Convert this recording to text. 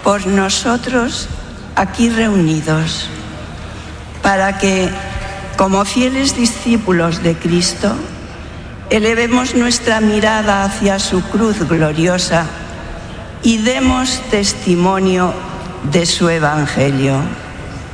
por nosotros aquí reunidos, para que, como fieles discípulos de Cristo, elevemos nuestra mirada hacia su cruz gloriosa y demos testimonio de su Evangelio.